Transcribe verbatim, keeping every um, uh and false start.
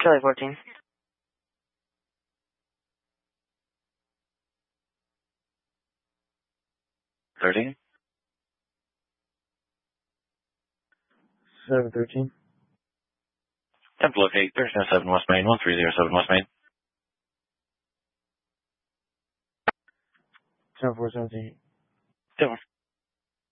Charlie fourteen. thirteen. seven thirteen. Temp locate, thirteen oh seven West Main, one three zero seven West Main. ten four seventeen. ten